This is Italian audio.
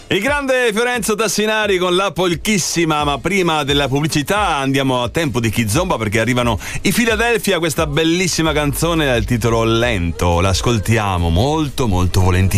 Il grande Fiorenzo Tassinari con la polchissima, ma prima della pubblicità andiamo a tempo di Kizomba perché arrivano i Philadelphia, questa bellissima canzone dal titolo Lento, l'ascoltiamo molto molto volentieri.